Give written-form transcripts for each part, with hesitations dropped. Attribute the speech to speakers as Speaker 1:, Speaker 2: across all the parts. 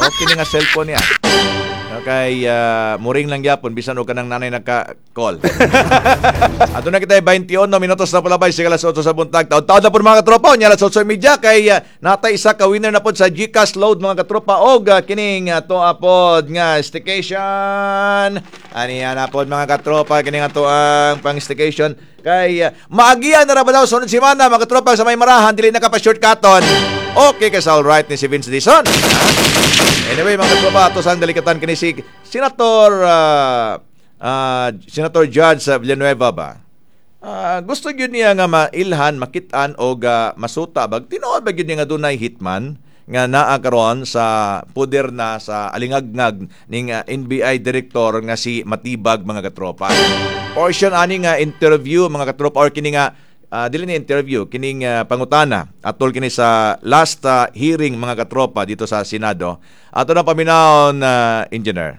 Speaker 1: Okay nga cellphone niya. Okay, muring lang yapon bisan og kanang nanay nagka-call. Ato na kita 21 minutos na palabay sa alas 8 sa buntag. Taon-taon na po mga katropa, nya alas 8 media kay natay isa ka winner na po sa GCash load mga katropa og kining ato apod nga staycation. Ani na po mga katropa kining ato ang pang staycation kay maagian na ra ba daw sunod semana mga katropa sa may marahan dili nakapa-shortcuton. Okay, kasi all right ni si Vince Dizon. Anyway, mga katropa, ato sang dalikatan kini si Senator Judge Villanueva ba? Gusto gyud niya nga mailhan, makitaan o masuta bag tinuod ba gyud niya nga dunay hitman nga naa karon sa puder na sa alingagngag ning NBI director nga si Matibag mga katropa. Portion ani nga interview mga katropa or kini nga dili ni interview kining pangutana atol kini sa last hearing mga katropa dito sa Senado. Ato na paminawon engineer.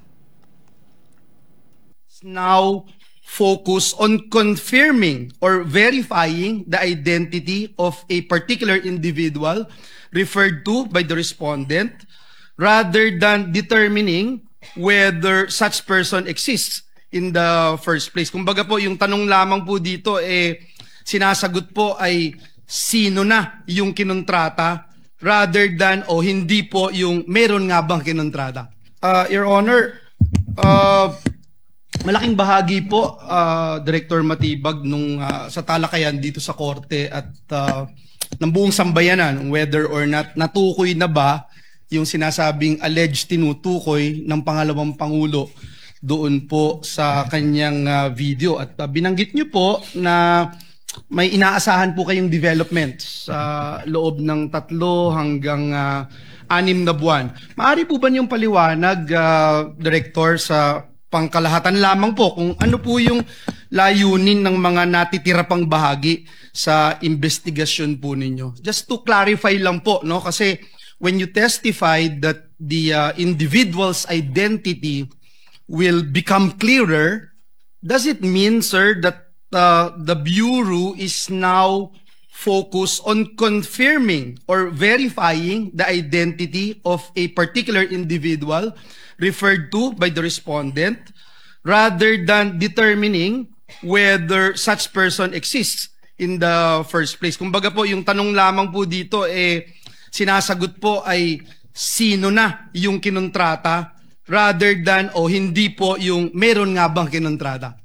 Speaker 2: Now focus on confirming or verifying the identity of a particular individual referred to by the respondent rather than determining whether such person exists in the first place. Kumbaga po yung tanong lamang po dito sinasagot po ay sino na yung kinontrata rather than hindi po yung meron nga bang kinontrata. Your Honor, malaking bahagi po, Director Matibag, nung sa talakayan dito sa korte at ng buong sambayanan, whether or not natukoy na ba yung sinasabing alleged tinutukoy ng pangalawang Pangulo doon po sa kanyang video. At binanggit nyo po na may inaasahan po kayong development sa loob ng 3 hanggang 6 na buwan. Maaari po ba niyong paliwanag, Director, sa pangkalahatan lamang po kung ano po yung layunin ng mga natitira pang bahagi sa investigasyon po ninyo? Just to clarify lang po, no? Kasi when you testified that the individual's identity will become clearer, does it mean, sir, that the Bureau is now focused on confirming or verifying the identity of a particular individual referred to by the respondent rather than determining whether such person exists in the first place? Kumbaga po, yung tanong lamang po dito sinasagot po ay sino na yung kinontrata rather than hindi po yung meron nga bang kinontrata.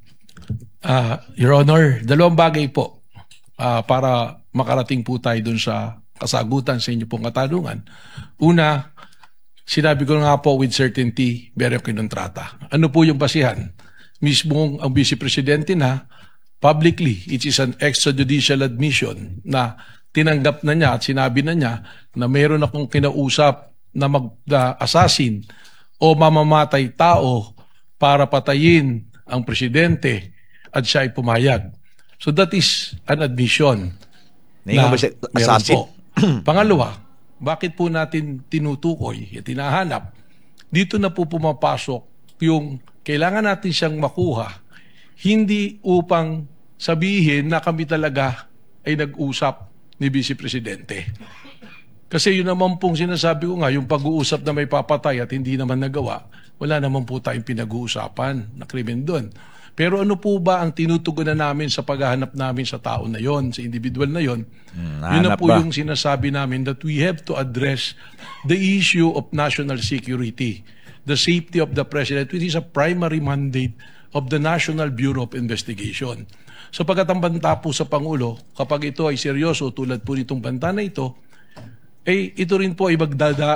Speaker 3: Your Honor, 2 bagay po para makarating po tayo dun sa kasagutan sa inyo pong katanungan. Una, sinabi ko nga po with certainty, meron kinontrata. Ano po yung basihan? Mismo ang Vice Presidente na publicly, it is an extrajudicial admission na tinanggap na niya at sinabi na niya na meron akong kinausap na mag-assassin o mamamatay tao para patayin ang presidente at siya ay pumayag. So that is an admission na meron po. Pangalawa, bakit po natin tinutukoy at tinahanap? Dito na po pumapasok yung kailangan natin siyang makuha, hindi upang sabihin na kami talaga ay nag-usap ni Vice Presidente. Kasi yun naman pong sinasabi ko nga, yung pag-uusap na may papatay at hindi naman nagawa, wala naman po tayong pinag-uusapan na krimen doon. Pero ano po ba ang tinutugunan namin sa paghahanap namin sa tao na yon, sa individual na yon? Yun na po yung sinasabi namin that we have to address the issue of national security, the safety of the President, which is a primary mandate of the National Bureau of Investigation. So pagkatambanta po sa Pangulo, kapag ito ay seryoso tulad po nitong banta na ito, ito rin po ay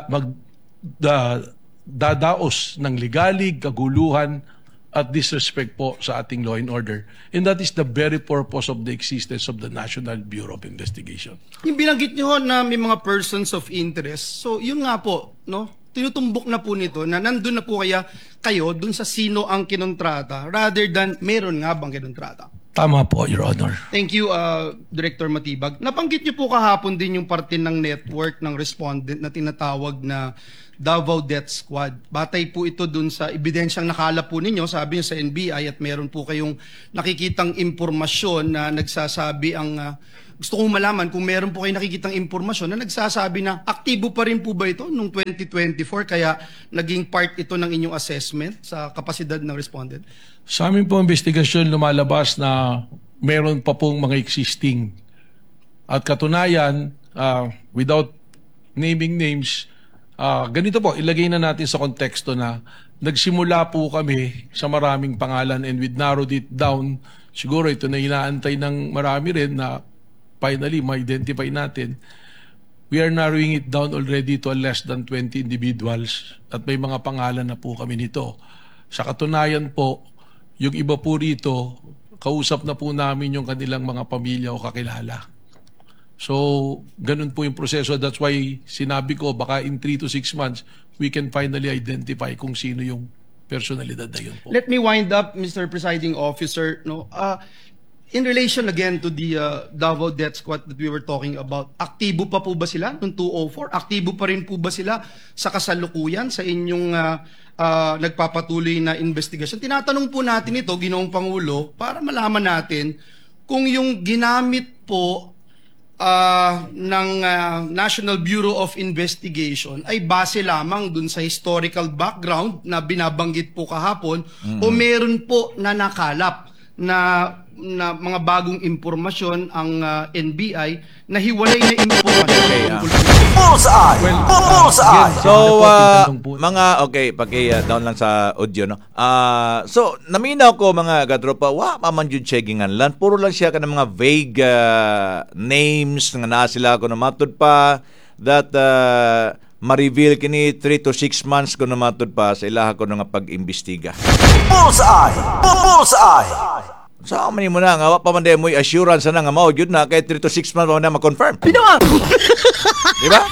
Speaker 3: dadaos ng ligalig, kaguluhan, at disrespect po sa ating law and order. And that is the very purpose of the existence of the National Bureau of Investigation.
Speaker 2: Yung binanggit nyo na may mga persons of interest, so yun nga po, no? Tinutumbok na po nito na nandun na po kayo dun sa sino ang kinontrata rather than meron nga bang kinontrata.
Speaker 3: Tama po, Your Honor.
Speaker 2: Thank you, Director Matibag. Nabanggit niyo po kahapon din yung parte ng network ng respondent na tinatawag na Davao Death Squad. Batay po ito dun sa ebidensyang nakala po ninyo, sabi niyo sa NBI, at meron po kayong nakikitang impormasyon na nagsasabi ang gusto kong malaman kung meron po kayo nakikitang impormasyon na nagsasabi na aktibo pa rin po ba ito noong 2024 kaya naging part ito ng inyong assessment sa kapasidad ng respondent?
Speaker 3: Sa amin po investigasyon lumalabas na meron pa pong mga existing. At katunayan, without naming names, ganito po, ilagay na natin sa konteksto na nagsimula po kami sa maraming pangalan and we narrowed it down. Siguro ito na inaantay ng marami rin na finally ma-identify natin. We are narrowing it down already to less than 20 individuals at may mga pangalan na po kami nito. Sa katunayan po, yung iba po rito, kausap na po namin yung kanilang mga pamilya o kakilala. So, ganun po yung proseso. That's why sinabi ko, baka in 3 to 6 months, we can finally identify kung sino yung personalidad na yun po.
Speaker 2: Let me wind up, Mr. Presiding Officer. No, in relation again to the Davao Death Squad that we were talking about, aktibo pa po ba sila noong 204? Aktibo pa rin po ba sila sa kasalukuyan sa inyong nagpapatuloy na investigasyon? Tinatanong po natin ito, Ginoong Pangulo, para malaman natin kung yung ginamit po ng National Bureau of Investigation ay base lamang dun sa historical background na binabanggit po kahapon o meron po na nakalap na mga bagong impormasyon ang NBI na hiwalay na impormasyon.
Speaker 4: Bullseye! Bullseye!
Speaker 1: So, paki-down lang sa audio, no? So, naminaw ko mga katropa, maman yun checkingan lang. Puro lang siya ka ng mga vague names nga na sila ko na matod pa that ma-reveal kini 3 to 6 months ko na matod pa sa ilaha ko nga pag-imbestiga.
Speaker 4: Bullseye! Bullseye!
Speaker 1: So, manin mo na, nga pa man mo assurance na nga mao yun na kay 3 to 6 months pa na ma-confirm.
Speaker 2: Pinawa!
Speaker 1: Di ba?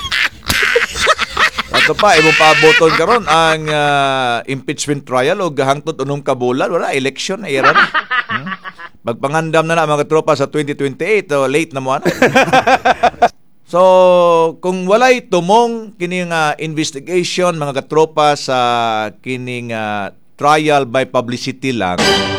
Speaker 1: Ito pa, imong paaboton karon ang impeachment trial o gahangtod unong kabulan, wala election na ira na. Pagpangandam na mga tropa sa 2028, late na mo ana. So, kung walay tumong kining investigation mga katropa sa kining trial by publicity lang,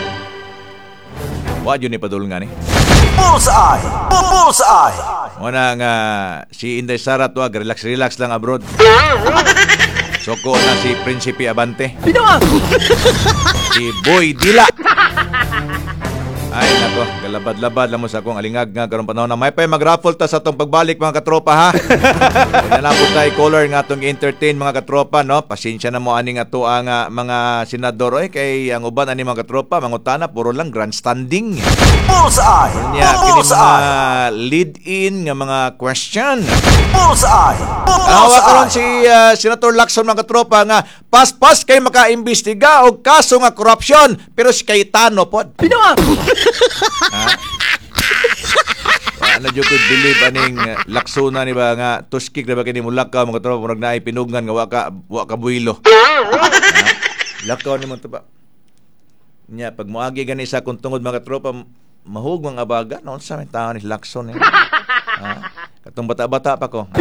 Speaker 1: wa yun ipadulong nga ni.
Speaker 4: Bullseye! Bullseye!
Speaker 1: Muna nga, si Inday Sara tuwag, relax lang abroad. Soko na si Prinsipe Abante. Si Boy Dila. Ay, nako, galabad-labad lang mo sa akong alingag nga karon panahon na may pa mag-raffle ta sa atong pagbalik mga katropa ha. Kung nalapot tayo caller nga atong entertain mga katropa, no? Pasensya na mo ani nga to ang mga senador kay ang uban ani mga katropa mangutana puro lang grandstanding.
Speaker 4: Bullseye!
Speaker 1: Nya kini mga lead-in nga mga question.
Speaker 4: Bullseye!
Speaker 1: Awa karon si Senator Lacson mga katropa nga pas-pas kay makaimbestiga og kaso nga korupsyon pero si Cayetano pod. Ano dyo could believe aning laksuna ni ba nga tuskik na ba kini mulak ka mga tropa murag naay pinugngan nga wa ka builo. Lakaw ni mo to ba? Nya pag moagi gani sa kung tungod mga tropa mahug mga abaga noon sa may tao ni Lakson katong bata-bata pa ko.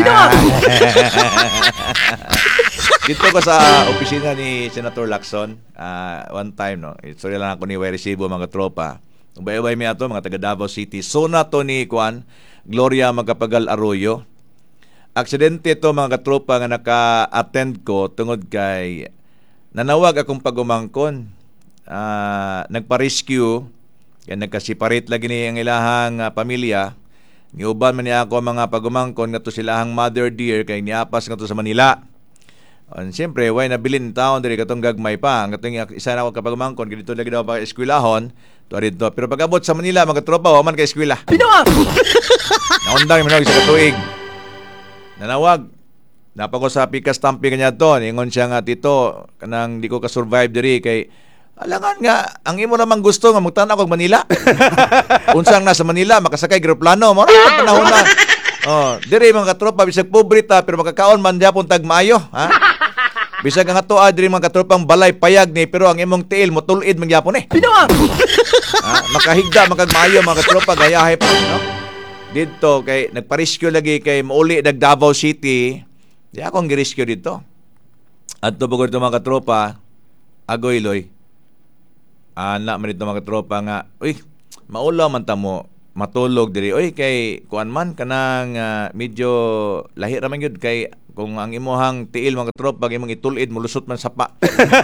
Speaker 1: Dito ko sa opisina ni Senator Lacson one time no. Sorry lang ako ni resibo mga tropa. Ubay-ubay mi ato mga taga Davao City. So na to ni Juan Gloria Magapagal Arroyo. Aksidente to mga katropa nga naka-attend ko tungod kay nanawag akong pagumangkon. Nagpa-rescue kaya nagka-separate lagi ni ang ilahang pamilya. Giuban man niya ako ang mga pagumangkon nga to silahang mother dear kay niapas nga to sa Manila. Siyempre, way nabilin taon diri katong gagmay pa. Ang katong isa na ako kapag umangkon dito lagi daw pa eskwelahon. Dito. Pero pag-abot sa Manila, mga tropa, waman ka eskwela. Naundang yung sa katuig. Nanawag. Napako sa pikas tampi kanya to. Ingon siya nga tito, kanang di ko ka-survive diri kay alangan nga, ang imo namang gusto nga magtanaw kog Manila. Unsang nasa Manila, makasakay aeroplano. Mo na panahon na. Diri mga katropa, bisag pobrita, pero makakaon man gyapon tag maayo, ha? Bisag nga to diri mga katropang balay payag ni, pero ang imong tiil mo tulid man gyapon makahigda makagmaayo mga katropa gayahay pa, no? Dito kay nagpa-rescue lagi kay mauli dag Davao City. Di akong gi-rescue dito. Adto bugod to mga katropa, agoy loy. Ana man dito mga katropa nga, uy, maulaw man ta mo matulog diri. Oy, kay kuan man kanang medyo lahi ra man gyud kay kung ang imuhang tiil mga tropa pag imong itulid mulusot man sapa.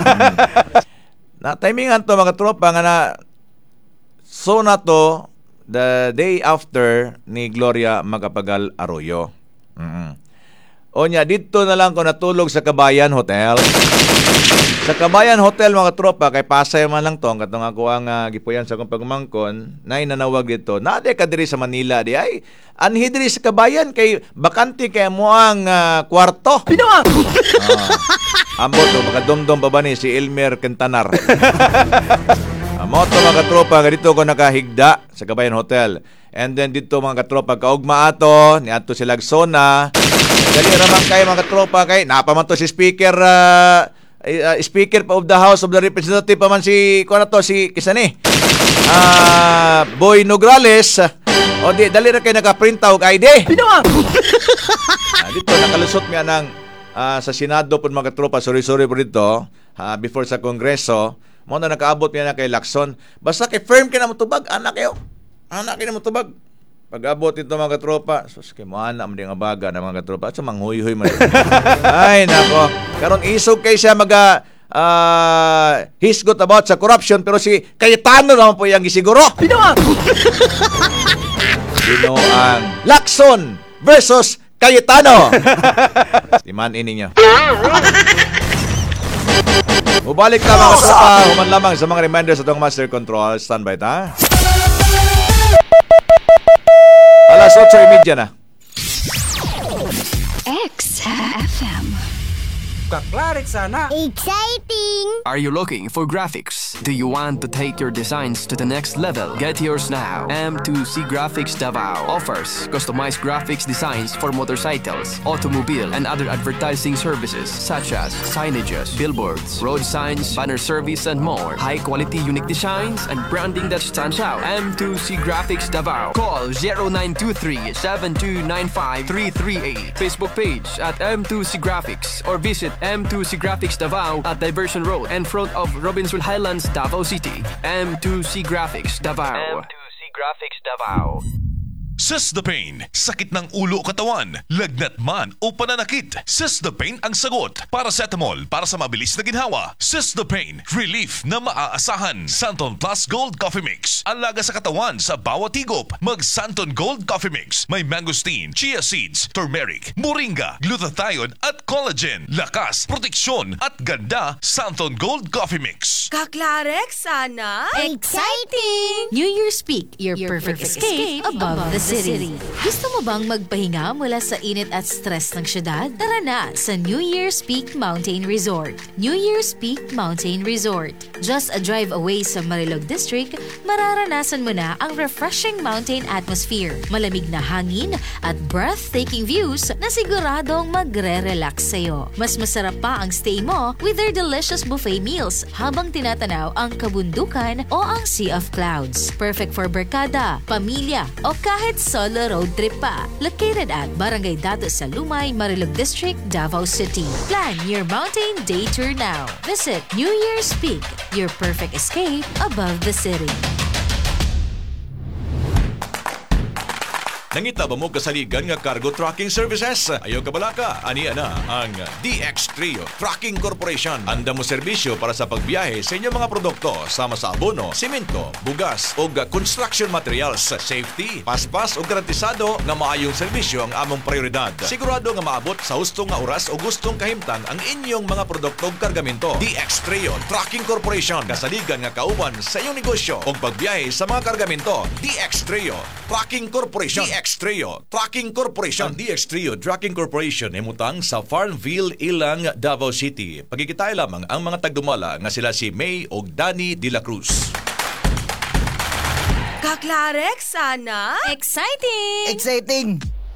Speaker 1: Na timingan to mga tropa nga na so na to the day after ni Gloria Macapagal Arroyo. Onya dito na lang ko natulog sa Kabayan Hotel. Sa Kabayan Hotel mga tropa kay Pasay man lang to katong ako ang gipuyan sa akong pagmangkon nay nanawag dito. Nade ka diri sa Manila di ay anhi diri sa Kabayan kay bakante kay mo ang kwarto. Pinawa. Ambot to makadumdum pa ba ni si Elmer Quintanar. Mo to mga tropa dito ko nakahigda sa Kabayan Hotel. And then dito mga katropa kaugma ato ni ato si Lagsona. Dali raman kay mga tropa kay napaman to si speaker Speaker of the House of the Representative pa man si kuan to si kisani. Boy Nograles. O di dali ra kay naka-print out ID. Pinawa. Dito nakalusot nga nang sa Senado pud mga tropa sorry po dito before sa Kongreso mo na nakaabot niya na kay Lacson. Basta kay firm ka na motubag anak kayo. Anak kayo na motubag. Pag-abot ito mga katropa, sus, kay mo anak mga baga na mga katropa, at sa manghuy-huy man. Ay, nako. Karon isog kay siya hisgot about sa corruption, pero si Cayetano naman po yung gisiguro. Pinawa! Sino ang Lacson versus Cayetano? Timan ninyo. Mubalik ka mga katropa, human lamang sa mga reminders sa itong Master Control. Standby ta. Alas 8:30 na.
Speaker 5: XFM.
Speaker 6: Kaklarik sana.
Speaker 5: Exciting!
Speaker 6: Are you looking for graphics? Do you want to take your designs to the next level? Get yours now. M2C Graphics Davao offers customized graphics designs for motorcycles, automobile, and other advertising services such as signages, billboards, road signs, banner service, and more. High-quality unique designs and branding that stands out. M2C Graphics Davao. Call 0923-7295-338. Facebook page at M2C Graphics or visit M2C Graphics Davao at Diversion Road in front of Robinsonville Highlands, Davao City. M2C Graphics Davao. M2C Graphics Davao.
Speaker 7: Sesdapain, sakit ng ulo katawan, lagnat man o pananakit. Sesdapain ang sagot. Paracetamol para sa mabilis na ginhawa. Sesdapain, relief na maaasahan. Santon Plus Gold Coffee Mix. Alaga sa katawan sa bawat higop. Mag Santon Gold Coffee Mix. May mangosteen, chia seeds, turmeric, moringa, glutathione at collagen. Lakas, proteksyon at ganda. Santon Gold Coffee Mix.
Speaker 8: Kaklarek sana.
Speaker 5: Exciting! New Year's Peak, your perfect escape above the city. Gusto mo bang magpahinga mula sa init at stress ng syudad? Tara na sa New Year's Peak Mountain Resort. New Year's Peak Mountain Resort. Just a drive away sa Marilog District, mararanasan mo na ang refreshing mountain atmosphere, malamig na hangin at breathtaking views na siguradong magre-relax sa'yo. Mas masarap pa ang stay mo with their delicious buffet meals habang tinatanaw ang kabundukan o ang Sea of Clouds. Perfect for barkada, pamilya o kahit solo road trip pa. Located at Barangay Datos sa Lumay, Marilog District, Davao City. Plan your mountain day tour now. Visit New Year's Peak, your perfect escape above the city.
Speaker 1: Nangita ba mo kasaligan nga cargo trucking services? Ayaw ka balaka? Aniya na ang DX Trio Trucking Corporation. Anda mo serbisyo para sa pagbiyahe sa inyong mga produkto sama sa abono, simento, bugas o construction materials. Safety, paspas o garantisado nga maayong serbisyo ang among prioridad. Sigurado nga maabot sa hustong nga oras o gustong kahimtang ang inyong mga produkto o kargamento. DX Trio Trucking Corporation. Kasaligan nga kauban sa iyong negosyo o pagbiyahe sa mga kargamento. DX Trio Trucking Corporation. DX Trio Trucking Corporation. Ang DX Trio Trucking Corporation ay mutang sa Farmville, Ilang, Davao City. Pagkikitay lamang ang mga tagdumala nga sila si May o Danny de la Cruz.
Speaker 8: Kaklarek sana.
Speaker 5: Exciting!
Speaker 9: Exciting!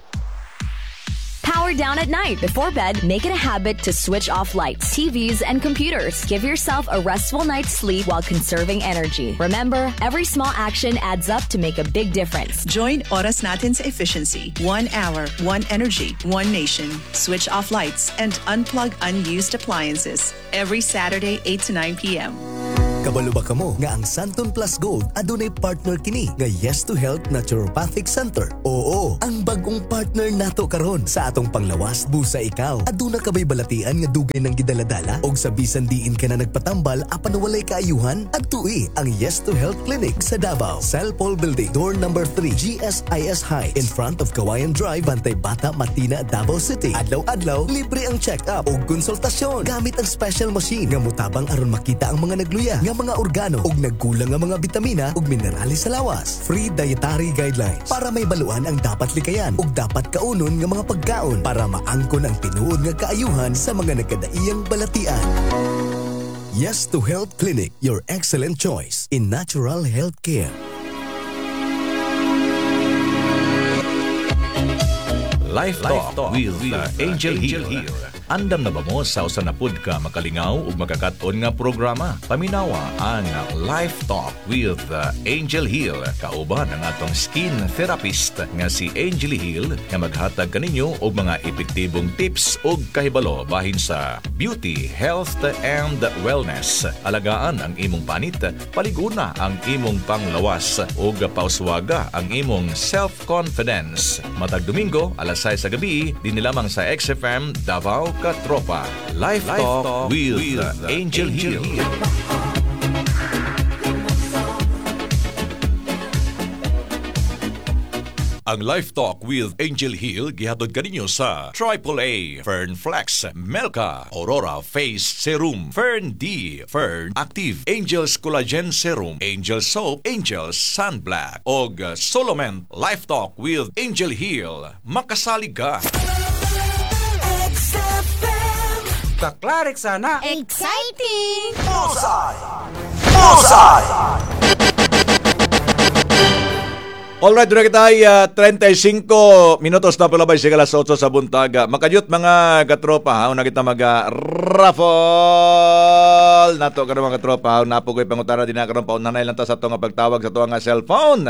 Speaker 10: Power down at night. Before bed, make it a habit to switch off lights, TVs, and computers. Give yourself a restful night's sleep while conserving energy. Remember, every small action adds up to make a big difference.
Speaker 11: Join Oras Natin's efficiency. 1 hour, 1 energy, 1 nation. Switch off lights and unplug unused appliances. Every Saturday, 8 to 9 p.m.
Speaker 9: Kabalo ba kamo nga ang Santon Plus Gold adunay partner kini nga Yes to Health Naturopathic Center? Oo, ang bagong partner nato karon sa atong panglawas busa ikaw. Aduna ka ba'y balatian nga dugay ng gidaladala og sa bisan diin ka na nagpatambal apan walay kaayuhan? Adtui ang Yes to Health Clinic sa Davao, Cell Paul Building, door number 3, GSIS High, in front of Kawayan Drive, Bantay Bata, Matina, Davao City. Adlaw-adlaw libre ang check-up og konsultasyon gamit ang special machine nga mutabang aron makita ang mga nagluya nga mga organo ug nagkulang nga mga bitamina ug minerales sa lawas. Free dietary guidelines para may baluan ang dapat likayan ug dapat kaunon nga mga pagkaon para maangkon ang tinuod nga kaayuhan sa mga nagkadaiyang balatian. Yes to Health Clinic, your excellent choice in natural health care.
Speaker 12: Life Talk with Angel Hill. Andam na ba mo sa usa na pud ka makalingaw ug makakaton nga programa? Paminawa ang Life Talk with Angel Hill. Kauban ang atong skin therapist nga si Angel Hill nga maghatag kaninyo og mga epektibong tips ug kahibalo bahin sa beauty, health and wellness. Alagaan ang imong panit, paliguna ang imong panglawas ug pauswaga ang imong self-confidence. Matag Domingo, alas 6 sa gabi, din lamang sa XFM Davao Katropa. Life Talk with Angel Hill. Ang Life Talk with Angel Hill gihatod kaninyo sa AAA, Fern Flex, Melka, Aurora Face Serum, Fern D, Fern Active, Angel's Collagen Serum, Angel Soap, Angel's Sunblock, og Solomon. Life Talk with Angel Hill. Makasalig ka!
Speaker 13: Kaklarik sana!
Speaker 5: Exciting!
Speaker 4: Bullseye! Bullseye!
Speaker 1: Alright, doon kita ay 35 minutos na palabay siya alas 8 sa buntaga. Makayot mga katropa, ha? Una kita mag-raffle nato ka mga katropa. Napo ko'y pangutara din na karoon pa. Unanay lang ta sa ito nga pagtawag sa ito nga cellphone.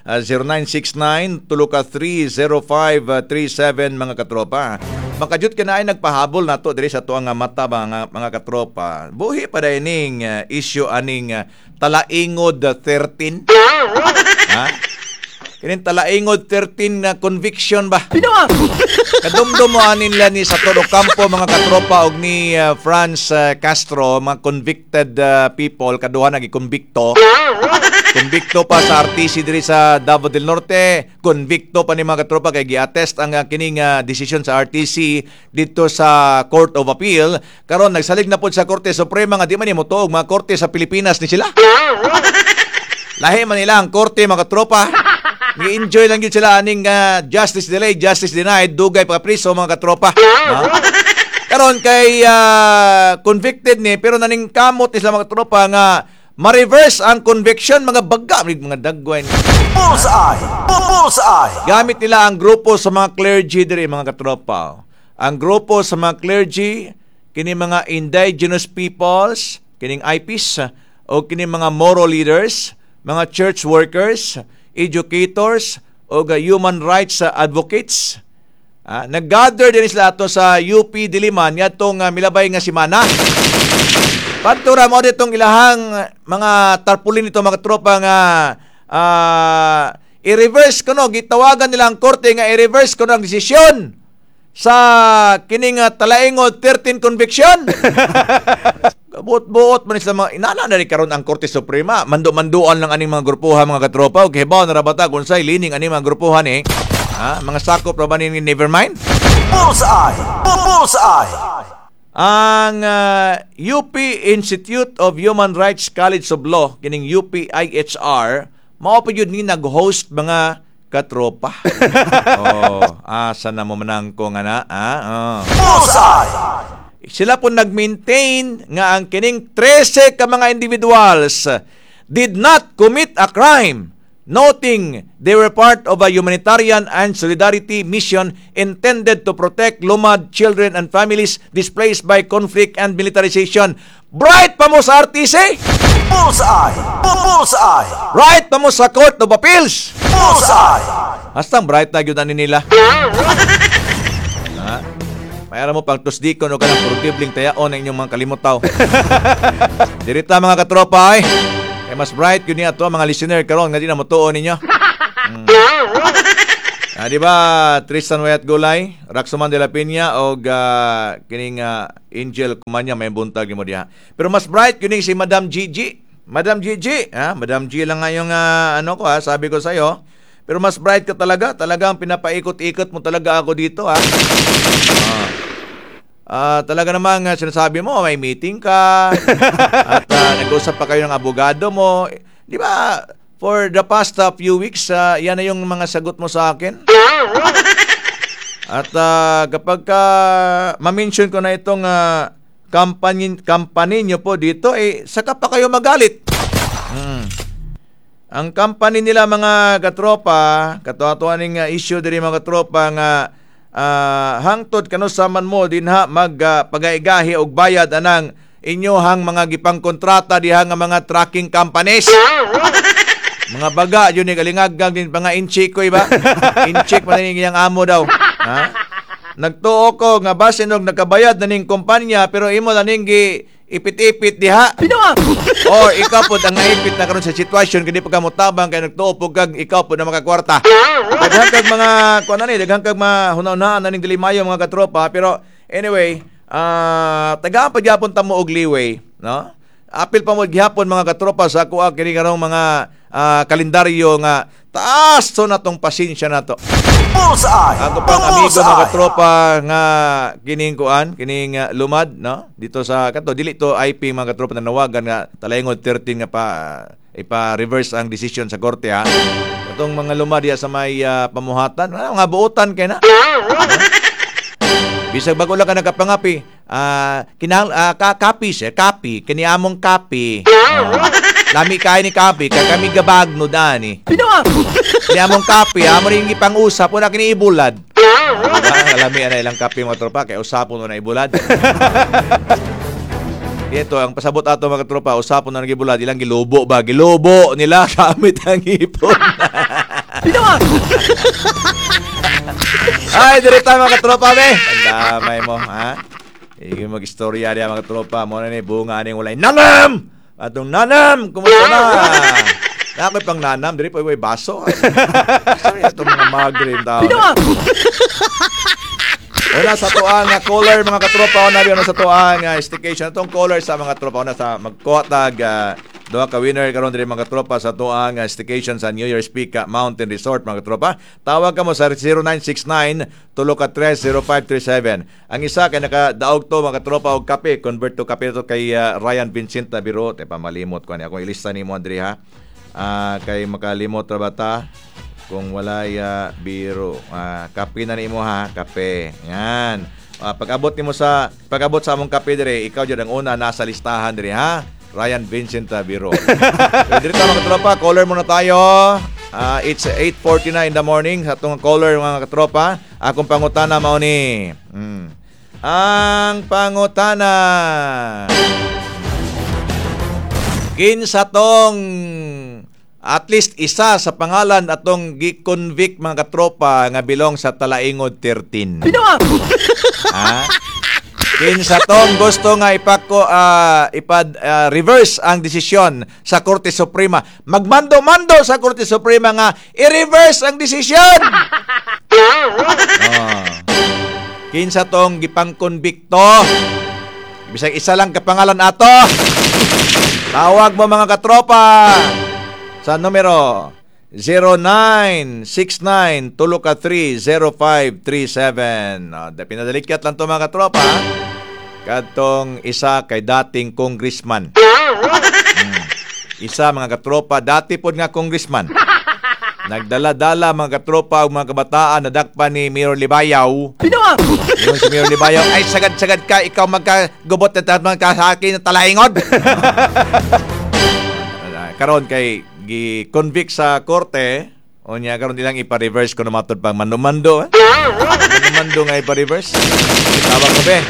Speaker 1: 0969-305-37 mga katropa. Makayot ka na ay nagpahabol nato diri sa ito nga mata mga katropa. Buhi pa dining issue aning talaingod 13. Ha? Kinin talaingod 13 na conviction ba? Kadumdum mo anin lang ni Satodo Campo mga katropa og ni Franz Castro, mga convicted people, kaduha nagi-convicto. Convicto pa sa RTC diri sa Davao del Norte, convicto pa ni mga katropa kay gi-attest ang kining decision sa RTC dito sa Court of Appeal. Karon nagsalig na pud sa Korte Suprema nga di man ni motuog mga korte sa Pilipinas ni sila. Lahi man nila ang korte mga katropa. Gi-enjoy lang yun sila aning justice delayed, justice denied, dugay pa priso mga katropa. Karon kay convicted ni pero naning kamot ni sila mga katropa nga ma-reverse ang conviction mga baga mga dagway.
Speaker 4: Bullseye! Bullseye!
Speaker 1: Gamit nila ang grupo sa mga clergy diri mga katropa. Ang grupo sa mga clergy kini mga indigenous peoples, kining IPs o kini mga moral leaders, mga church workers, educators o human rights advocates. Nag-gather din sila ato sa UP Diliman yatong milabay nga simana. Pantura mo ditong ilahang mga tarpulin nito mga tropa nga i-reverse ko no, gitawagan nila ang korte nga i-reverse ko no ang desisyon sa kining talaingod 13 conviction. Buot-buot man sila mga inana na rin karon ang Korte Suprema. Mando-manduan lang aning mga grupuhan mga katropa. Okay ba na rabata kung sa'y lining aning mga grupuhan mga sakop ra ba ni Nevermind?
Speaker 4: Bullseye! Bullseye!
Speaker 1: Ang UP Institute of Human Rights College of Law, kining UPIHR, mao pa yun ni nag-host mga katropa. Asa na mo manang ko nga na?
Speaker 4: Bullseye!
Speaker 1: Sila po nag-maintain nga ang kining 13 ka mga individuals did not commit a crime, noting they were part of a humanitarian and solidarity mission intended to protect lumad children and families displaced by conflict and militarization. Bright pa mo sa RTC!
Speaker 4: Bullseye! Bullseye!
Speaker 1: Right pa mo sa Court of Appeals!
Speaker 4: Bullseye!
Speaker 1: Hastang bright na yun nila. May alam mo pang tusdikon o kanang portibling tayaon ang inyong mga kalimutaw. Dirita mga katropa ay. Kay mas bright yun niya to mga listener karon nga di na motuon ninyo. Di ba Tristan Wayat Gulay, Raxoman de la Peña o kining Angel Kumanya may buntag mo diha. Pero mas bright yun si Madam Gigi. Madam Gigi, Madam G lang nga yung sabi ko sa'yo. Pero mas bright ka talaga. Talagang pinapaikot-ikot mo talaga ako dito, talaga namang sinasabi mo, may meeting ka. At nag-usap pa kayo ng abogado mo. Di ba, for the past few weeks, yan na yung mga sagot mo sa akin. At kapag ma-mention ko na itong company nyo po dito, saka pa kayo magalit. Ang company nila mga katropa, katuwa-tuwaning issue diri mga katropa nga hangtod kanusaman mo dinha magpagaigahi og bayad anang inyohang mga gipang kontrata diha nga mga tracking companies. Mga baga yun ni galingaggang din mga inchikoy ba? Inchik man ning iyang amo daw. Nagtuo ko nga basin og nakabayad na ning kumpanya pero imo na ning ipit-ipit diha. Or ikaw po ang naipit na karon sa sitwasyon kadi pagka mo tabang kay nagtuo po kag ikaw po na makakwarta. Daghang kag mga daghang kag mahuna-hunaan na ning dilimayo mga katropa pero anyway, tagaan pa gyapon ta mo og liway, no? Apil pa mo gihapon mga katropa sa ako kini karong mga kalendaryo nga taas so na tong pasensya na to. Ako pang amigo mga katropa nga kining lumad no dito sa kato dili to IP mga katropa na nawagan nga talayngod 13 nga ipa-reverse ang decision sa korte ha. Itong mga lumad diya sa may pamuhatan mga buotan kay na. Bisag bago lang ka nagkapangapi kapi kaniamong kapi. Lami kay ni kapi kay kami gabagno dani. Kaniamong kapi amo ring gipang-usap una kini ibulad. Lami ana ilang kapi mga tropa kay usapon na ibulad. Ito ang pasabot ato mga tropa usapon na gibulad ilang gilobo nila gamit ang ipon. Ay, direta mga tropa be. Ang damay mo, ha? Igi mag-istorya diya mga tropa mo na ni bunga ning walay nanam. Atong nanam, kumusta na? Nakoy pang nanam, diri po way baso. Sorry atong mga magrin daw. Una sa tuang caller mga katropa, una sa tuang staycation atong caller sa mga tropa una sa magkuhatag duha ka winner karon diri mga tropa sa tuang staycation sa New Year's Peak Mountain Resort mga tropa. Tawag ka mo sa 0969-303-0537. Ang isa kay nakadaog to mga tropa og kape, convert to kape to kay Ryan Vincenta Biro. Te pamalimot ko ni ako ilista nimo diri ha. Kay makalimot ra bata kung walay biro. Kape na nimo ha, kape. Yan. Pag-abot sa among kape dire, ikaw jud ang una nasa listahan dire ha. Ryan Vincent Biro. Dito mga katropa, caller muna tayo. It's 8:49 in the morning. Sa itong caller mga katropa, akong pangutana mao ni. Ang pangutana. Kinsa tong at least isa sa pangalan atong gi-convict mga katropa nga bilong sa Talaingod 13. Kinsa tong gusto nga reverse ang desisyon sa Korte Suprema. Magmando-mando sa Korte Suprema nga i-reverse ang desisyon. Kinsa tong gipang-konbikto. Bisag isa lang kapangalan ato. Tawag mo mga katropa sa numero 0969-303-0537. Pinadalikat lang ito mga katropa. Katong isa kay dating congressman. Isa mga katropa, dati po nga congressman. Nagdala-dala mga katropa o mga kabataan na dakpa ni Mayor Libayaw. Yung si Mayor Libayaw, ay sagad-sagad ka, ikaw magkagubot na sa akin na Talaingod. Karon kay gi-convict sa korte o niya karon nilang ipa-reverse ko namatod pang mando-mando mando nga ipa-reverse tawag ko be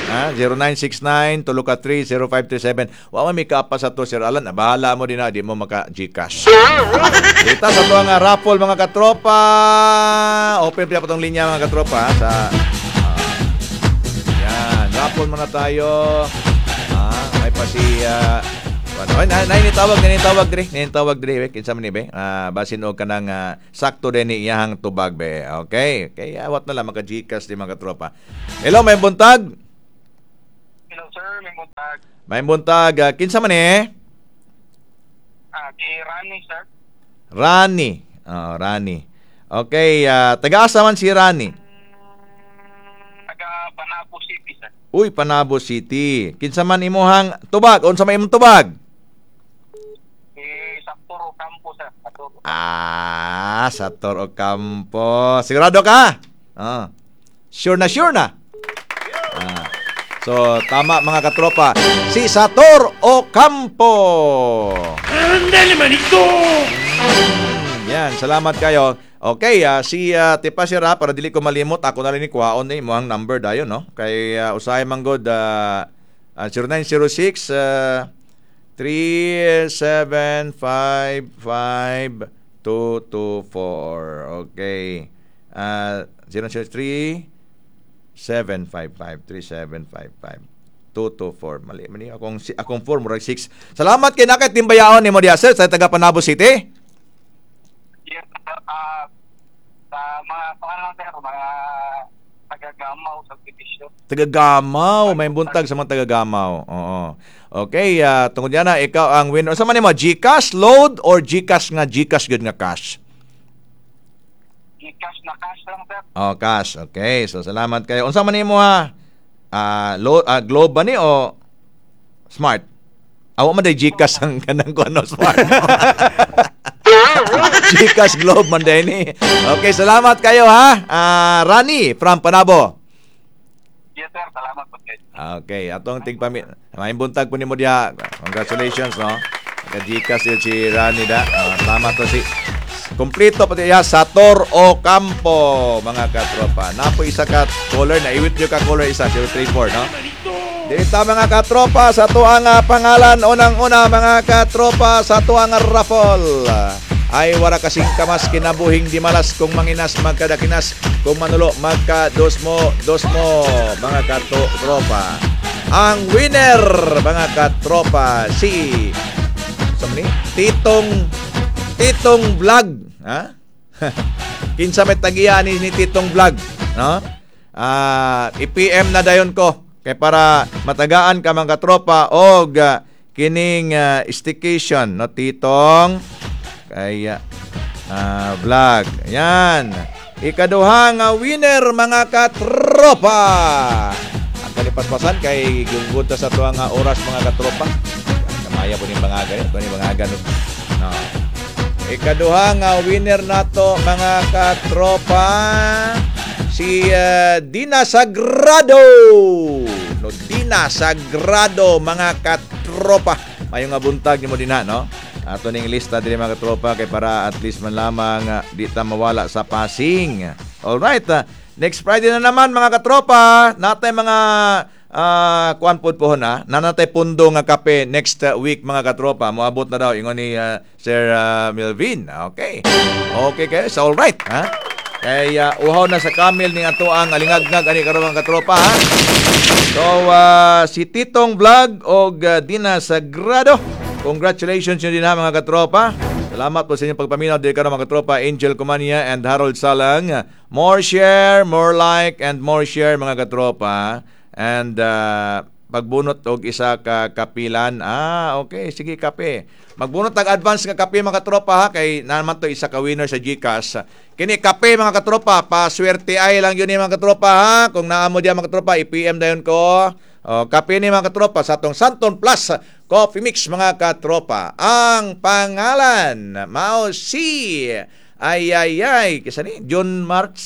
Speaker 1: 0969-303-0537 wa man mi kaapa sa to Sir Alan bahala mo din na di mo maka GCash kita sa to nga raffle mga katropa open pa tong linya mga katropa sa yan Hapon muna tayo. May pa si Nainitawag dire. Kinsa man ni be? Basin og kanang sakto din ni iyahang tubag be. Okay. Kaya awat na lang maka-Gcash di mga katropa. Hello, may buntag.
Speaker 14: Hello sir, may buntag.
Speaker 1: May buntag. Kinsa man ni?
Speaker 14: Kay Rani sir.
Speaker 1: Rani. Rani. Okay, taga-asa man si Rani?
Speaker 14: Taga Panabo City sir.
Speaker 1: Uy, Panabo City. Kinsa man imuhang tubag? Unsa may imong tubag?
Speaker 14: Sa Toro Campo sir.
Speaker 1: Sa Toro Campo. Sigurado ka? Sure na. So, tama mga katropa. Si Sator Ocampo.
Speaker 3: Andali manito!
Speaker 1: Yan, salamat kayo. Okay, si Tipa Sira, para dili ko malimot, ako na rin ni Kuwaon mo ang number dayon, no? Kay usahay manggod 0906 3755 224. Okay. 003 755-3755 224. Mali akong 4 murag 6. Salamat kay nakay timbayaon ni mo diha sir sa taga Panabo City.
Speaker 14: Yes, sa mga pangalan sir, mga taga-Gamaw sa petisyon.
Speaker 1: Taga-Gamaw, may buntag sa mga taga-Gamaw. Oo. Okay, tungod yan ikaw ang winner. Sa man mo, Gcash load or Gcash nga Gcash good nga cash?
Speaker 14: Gcash na cash lang sir.
Speaker 1: Cash. Okay. So salamat kayo. Unsa man nimo ha? Globe ba ni o Smart? Awa man day Gcash ang kanang ko Smart. Gcash Globe man day ni. Okay, salamat kayo ha. Rani from Panabo.
Speaker 14: Yes sir, salamat po kayo.
Speaker 1: Okay, atong tigpami. May buntag po nimo diha. Congratulations no. Gcash si Rani da. Salamat to si kompleto pati Sator Ocampo mga katropa. Napo isa ka caller na iwit nyo ka caller isa 034 no. Dito mga katropa sa tuang pangalan unang-una mga katropa sa tuang raffle. Ay wala kasing kamas kinabuhing di malas kung manginas magkadakinas kung manulo magka dosmo mga katropa. Ang winner mga katropa si Titong Vlog, ha? Kinsa may tagiya ni Titong Vlog, no? I-PM na dayon ko kay para matagaan ka mga katropa og kining staycation no Titong kay Vlog. Yan. Ikaduha nga winner mga katropa. Ang kalipaspasan kay gugod sa tuwa nga oras mga katropa. Kamaya po ni bangagan, no. Ikaduha nga winner nato mga katropa si Dina Sagrado. No, Dina Sagrado mga katropa. Mayo nga buntag nimo dinha no. Ato ning lista diri mga katropa kay para at least man lamang di ta mawala sa passing. All right. Next Friday na naman mga katropa, natay mga kuan pod po na nanatay pundo nga kape next week mga katropa. Moabot na daw ingon ni Sir Melvin. Okay kayo. So all right ha. Kay uhaw na sa Camel ning ato ang alingagngag ani karon mga katropa ha. So si Titong Vlog og Dina Sagrado, congratulations yun din ha mga katropa. Salamat po sa inyong pagpaminaw dito karon mga katropa. Angel Comania and Harold Salang. More share, more like and more share mga katropa. And pagbunot og isa ka kapilan. Okay, sige kape. Magbunot tag advance nga kape mga katropa ha kay naman to isa ka winner sa GCash. Kini kape mga katropa, paswerte ay lang yun mga katropa ha. Kung naamo diya mga katropa, i-PM dayon ko. Kape ni mga katropa sa atong Santon Plus Coffee Mix mga katropa. Ang pangalan mao si kisa ni John March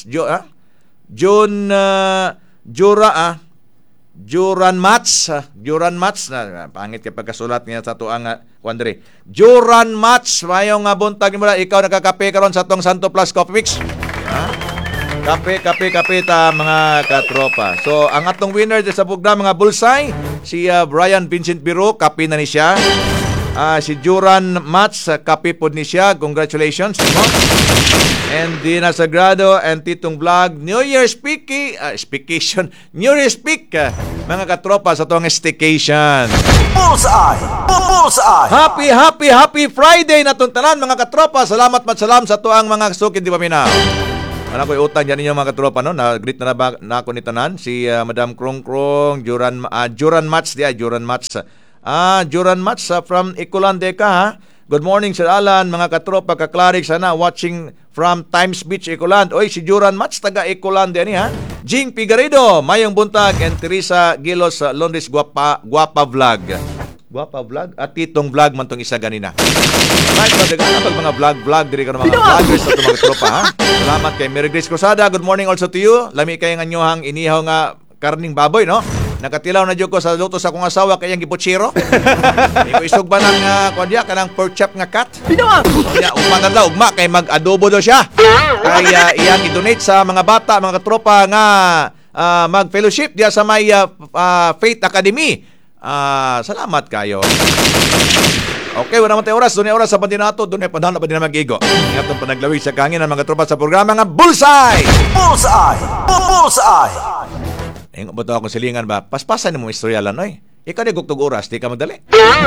Speaker 1: Juran Mats na pangit kay pagkasulat niya sa tuang Quandre. Juran Mats mayong buntag mo ikaw nakakape karon sa atong Santo Plus Coffee Mix. Kape ta mga katropa. So ang atong winner sa programa mga Bullseye si Brian Vincent Biro, kape na ni siya. Si Juran Mats, kape po ni siya. Congratulations. No? And Dina Sagrado and Titong Vlog. New Year speaking. New Year speak. Mga katropa sa tuwang staycation.
Speaker 4: Bullseye! Bullseye!
Speaker 1: Happy Friday na tuntanan mga katropa. Salamat matsalam sa tuang mga sukid di paminaw. Ano ko utang dyan ninyo mga katropa, no? Nag-greet na ba na ako ni tanan? Si Madam Krong Juran Mats. Juran Mats. Juran Mats from Icolande ka, ha? Good morning, Sir Alan, mga katropa, kaklarik sana, watching from Times Beach, Icoland. Oy, si Juran Mats, taga Icolande, ha? Jing Pigaredo, Mayong Buntag, and Teresa Gilos, Londres Guapa Vlog. Guapa Vlog? At Titong Vlog man tong isa ganina. Right, pag mga vlog, diri ka ng mga vloggers sa mga tropa, ha? Salamat kay Mary Grace Cruzada. Good morning also to you. Lami kayo nga nyohang inihaw nga karning baboy, no? Nakatilaw na dyan ko sa luto sa kong asawa kayang gipuchiro. Iko isog ba ng kanang pork chop nga cat? Ugma kay mag-adobo daw siya. Kaya iyang i-donate sa mga bata, mga katropa nga mag-fellowship diya sa may Faith Academy. Salamat kayo. Okay, wala naman tayo oras. Doon oras sa pandinato. Doon pa na mag-igo. Ingat ang panaglawig sa kangin ng mga tropa sa programa nga Bullseye!
Speaker 4: Bullseye! Bullseye!
Speaker 1: Yung ba ito akong silingan ba? Paspasan mo istoryalan, oy. Ikaw na gugtog oras, di ka madali.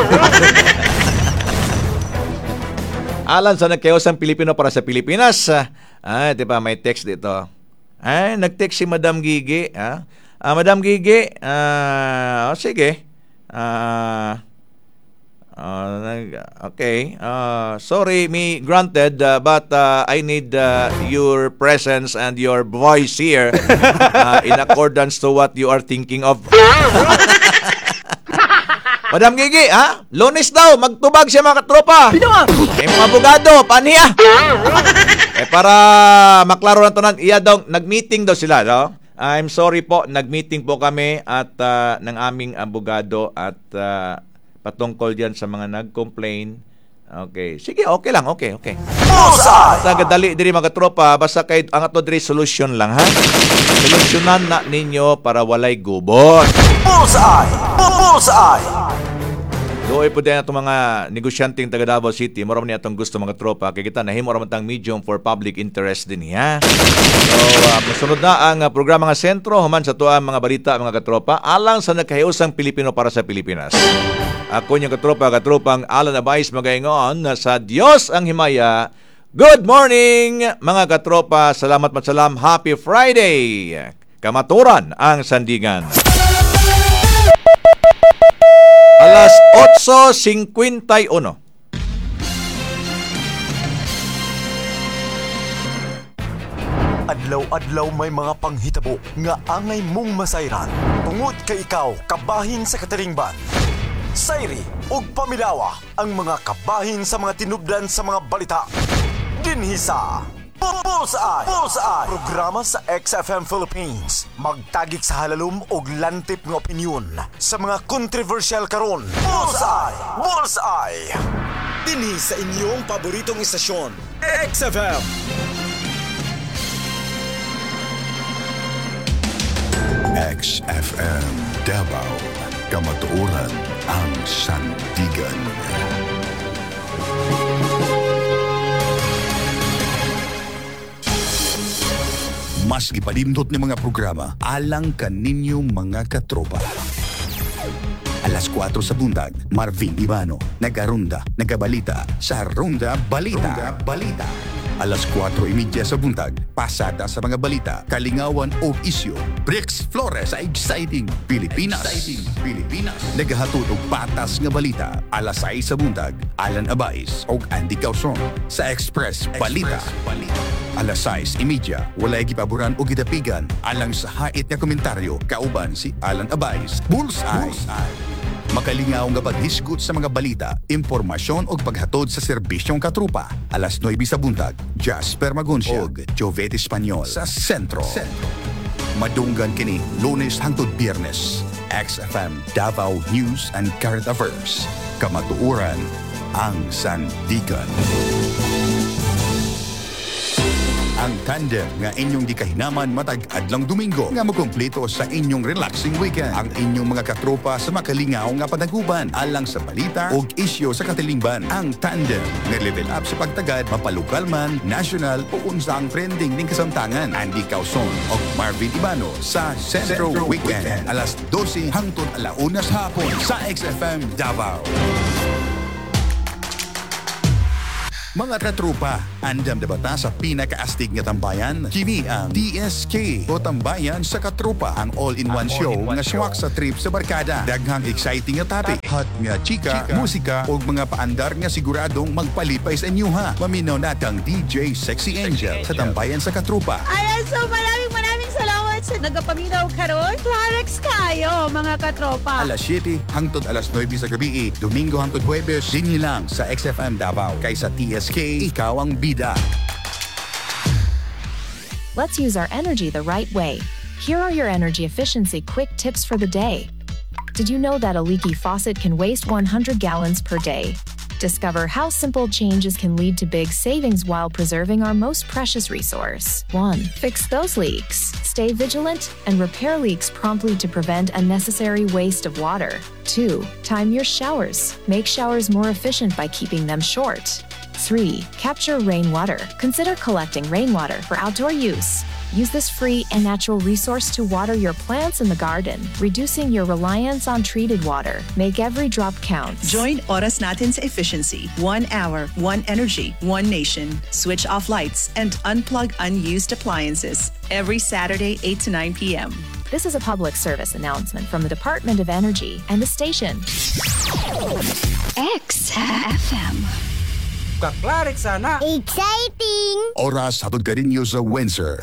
Speaker 1: Alan sa nagkayosang Pilipino para sa Pilipinas. Di ba, may text dito. Nag-text si Madam Gigi. Madam Gigi, sige. Okay. Sorry, me granted, but I need your presence and your voice here in accordance to what you are thinking of. Madam Gigi, Lunes daw, magtubag siya mga katropa. May mga abogado, paniya. Para maklaro na tanan, iya daw, nag-meeting daw sila, no? I'm sorry po, nag-meeting po kami at ng aming abogado at patungkol diyan sa mga nag-complain. Okay. Sige, okay lang. Okay. Tagadali diri mga tropa, basta kay ang ato diri solution lang, ha? Solusyonan na ninyo para walay gubot. Bullseye! Doy po din itong mga negosyanteng taga Davao City. Maram niya itong gusto mga tropa. Kaya kita nahimo raman tang medium for public interest din niya. So, masunod na ang programa nga sentro human sa tuang mga balita mga katropa alang sa nagkahiusang Pilipino para sa Pilipinas. Ako niyang katropang Alan Abais magaingon na sa Diyos ang himaya. Good morning mga katropa. Salamat matsalam. Happy Friday. Kamaturan ang sandigan. Alas 8:51.
Speaker 15: Adlaw-adlaw may mga panghitabo nga angay mong masayran. Tungod kay ikaw, kabahin sa kataringban. Sayri ug pamilawa ang mga kabahin sa mga tinubdan sa mga balita. Dinhi sa Bullseye! Programa sa XFM Philippines. Magtagik sa halalom og lantip nga opinyon sa mga controversial karon. Bullseye! Dinhi sa inyong paboritong istasyon, XFM.
Speaker 16: XFM Davao. Kamatuoran ang sandigan. Mas gipadindot ni mga programa alang kaninyong mga katropa. Alas 4 sa buntag, Marvin Ibano, nagarunda, nagabalita sa Ronda Balita. Alas 4:30 sa buntag, pasada sa mga balita, kalingawan o isyu. Brix Flores sa Exciting Pilipinas. Nagahatod og patas nga balita. Alas 6 sa buntag, Alan Abais o Andy Causon sa Express Balita. Alas 6:30, walay gipaboran o gidapigan alang sa hait nga komentaryo kauban si Alan Abais. Bullseye. Makalingaw nga paghisgot sa mga balita, impormasyon o paghatod sa serbisyong katrupa. Alas 9 sa buntag, Jasper Magoncia og Jovet Espanyol sa Sentro. Madunggan kini Lunes hangtod Biyernes. XFM Davao News and Current Affairs. Kamatuoran ang sandigan. Ang tandem nga inyong gikahinaman matag adlang Domingo nga makumpleto sa inyong relaxing weekend. Ang inyong mga katropa sa makalingaw nga panaguban alang sa balita o isyo sa katilingban. Ang tandem nga level up sa pagtagad mapalokal man, national o unsang trending ning kasamtangan. Andy Causon o Marvin Ibano sa Centro Weekend. Alas 12 hangtod alaunas hapon sa XFM Davao. Mga katropa, andam na bata sa pinakaastig nga tambayan? Kini ang DSK o Tambayan sa Katropa, ang all-in-one show nga swak sa trip sa barkada. Daghang exciting nga topic, hot nga chika, musika o mga paandar nga siguradong magpalipay sa inyo ha. Maminaw natang DJ Sexy Angel sa Tambayan sa Katropa.
Speaker 17: Ayan, so maraming salamat sa nagapaminaw karon. Clarex kayo, mga katropa.
Speaker 16: Alas 7 hangtod alas 9 sa gabi, Domingo hangtod Huwebes, dinhi lang sa XFM Davao. Kaysa TSK, ikaw ang bida.
Speaker 10: Let's use our energy the right way. Here are your energy efficiency quick tips for the day. Did you know that a leaky faucet can waste 100 gallons per day? Discover how simple changes can lead to big savings while preserving our most precious resource. 1. Fix those leaks. Stay vigilant and repair leaks promptly to prevent unnecessary waste of water. 2. Time your showers. Make showers more efficient by keeping them short. 3. Capture rainwater. Consider collecting rainwater for outdoor use. Use this free and natural resource to water your plants in the garden, reducing your reliance on treated water. Make every drop count.
Speaker 11: Join Oras Natin's efficiency. 1 hour, 1 energy, 1 nation. Switch off lights and unplug unused appliances. Every Saturday, 8 to 9 p.m.
Speaker 10: This is a public service announcement from the Department of Energy and the station.
Speaker 13: XFM. Kaklarik sana.
Speaker 17: Exciting!
Speaker 16: Oras hatod ka rin sa Windsor.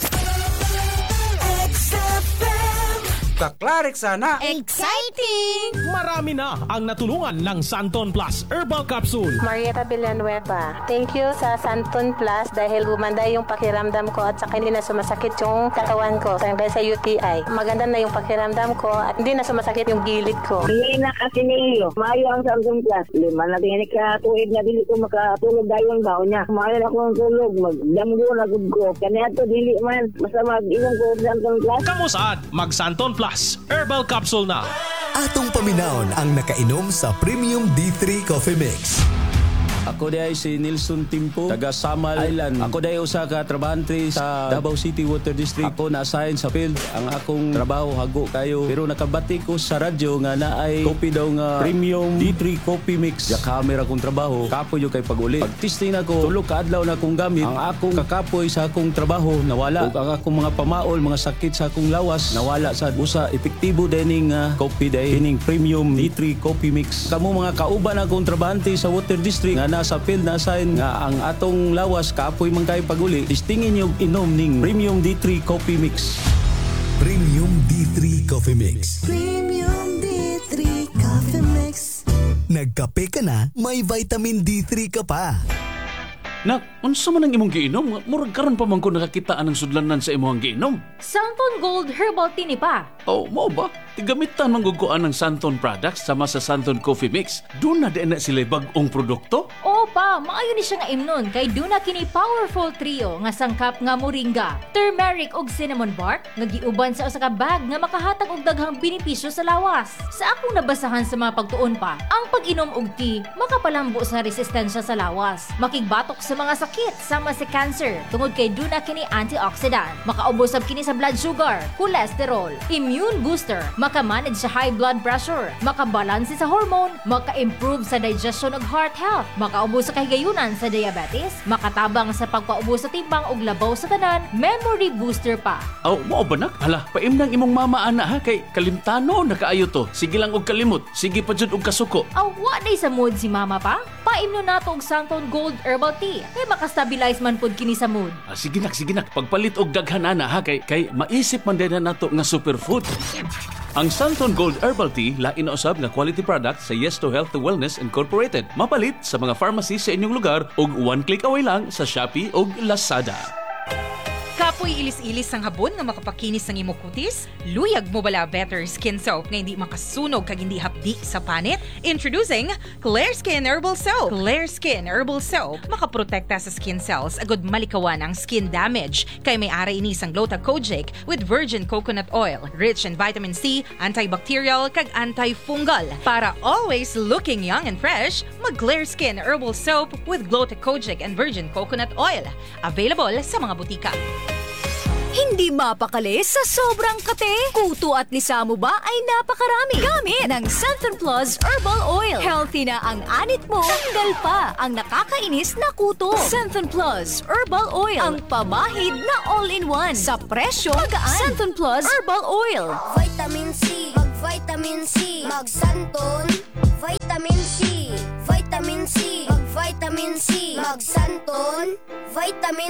Speaker 13: Kaklarik sana.
Speaker 17: Exciting!
Speaker 18: Marami na ang natulungan ng Santon Plus Herbal Capsule.
Speaker 19: Marieta Villanueva. Thank you sa Santon Plus dahil gumanda yung pakiramdam ko at saka hindi na sumasakit yung katawan ko dahil sa UTI. Maganda na yung pakiramdam ko at hindi na sumasakit yung gilid ko.
Speaker 20: Hindi na kasi niyo. Mayo ang Santon Plus. Lima na din ka tuwid na dili ko makatulog dayon ba niya. Mayo na ko tulog magdamgo na gud ko. Kani ato dili man basta mag-inom ko Santon Plus.
Speaker 18: Kamusaad mag Santon Plus Herbal Capsule na.
Speaker 9: Atong paminawon ang nakainom sa Premium D3 Coffee Mix.
Speaker 21: Ako day si Nilson Timpo, taga Samal Island. Ako day usa ka trabahante sa Davao City Water District. Ako na-assign sa field. Ang akong trabaho hago kayo. Pero nakabati ko sa radyo nga naay kopi daw nga Premium D3 Coffee Mix. Ya camera kong trabaho, kapoy yung kay pag-uli. Pag-testing ako, tulog ka adlaw na akong gamit. Ang akong kakapoy sa akong trabaho nawala. Ug ang akong mga pamaol, mga sakit sa akong lawas nawala sa usa. Epektibo dining coffee day kining Premium D3 Coffee Mix. Kamo mga kauban akong trabahante sa Water District nga nasa field na sign nga ang atong lawas kaapoy man kay paguli. Distingin yung inom ning Premium D3 Coffee Mix.
Speaker 9: Premium D3 Coffee Mix.
Speaker 17: Premium D3 Coffee Mix.
Speaker 9: Nagkape ka na, may vitamin D3 ka pa.
Speaker 22: Nak, unsa man ang imong giinom? Murag karon pa man ko nakakitaan ng sudlanan sa imong giinom.
Speaker 5: Santon Gold Herbal Tea ni pa.
Speaker 22: Oh, mo ba? Tigamitan man guguan ng Santon products sama sa Santon Coffee Mix. Doon na din na sila bag-ong produkto.
Speaker 5: Oo pa, maayo ni siya nga imnon kay duna kini powerful trio nga sangkap nga moringa, turmeric ug cinnamon bark nga giuban sa usa ka bag nga makahatag og daghang benepisyo sa lawas. Sa akong nabasahan sa mga pagtuon pa, ang pag-inom og tea makapalambo sa resistensya sa lawas, makigbatok sa mga sakit sama sa cancer tungod kay duna kini antioxidant, makaubos kini sa blood sugar, cholesterol, immune booster, makamanage sa high blood pressure, makabalanse sa hormone, maka-improve sa digestion ug heart health, makaubos sa kahigayunan sa diabetes, makatabang sa pagpaubos sa timbang ug labaw sa tanan, memory booster pa.
Speaker 22: Aw, mo ba nak? Hala, paim nang imong mama ana ha kay kalimtano nakaayo to. Sige lang og kalimot, sige pa jud og kasuko.
Speaker 5: Aw, wa day sa mood si mama pa? Paimno nato og Santon Gold Herbal Tea kay makastabilize man pud kini sa mood.
Speaker 22: Sige nak, pagpalit og daghan ana ha kay maisip man din nato nga superfood. Ang Santon Gold Herbal Tea lain na usab nga quality product sa Yes to Health to Wellness Incorporated. Mapalit sa mga pharmacy sa inyong lugar ug one click away lang sa Shopee ug Lazada.
Speaker 2: Kapoy ilis-ilis ang habon nga makapakinis ng imong kutis? Luyag mo bala better skin soap nga hindi makasunog kag hindi hapdi sa panit? Introducing Clear Skin Herbal Soap. Clear Skin Herbal Soap makaprotekta sa skin cells agud malikawan ang skin damage kay may ara ini sang Glota Kojic with virgin coconut oil, rich in vitamin C, antibacterial kag antifungal. Para always looking young and fresh, mag Clear Skin Herbal Soap with Glota Kojic and virgin coconut oil. Available sa mga butika.
Speaker 10: Hindi mapakali sa sobrang kate. Kuto at lisa mo ba ay napakarami. Gamit ng Santon Plus Herbal Oil. Healthy na ang anit mo. Tanggal pa ang nakakainis na kuto. Santon Plus Herbal Oil. Ang pamahid na all-in-one. Sa presyo, magaan. Santon Plus Herbal Oil.
Speaker 6: Vitamin C. Mag-vitamin C. Mag-Santon. Vitamin C. Vitamin C. Mag-vitamin C. Mag-Santon. Vitamin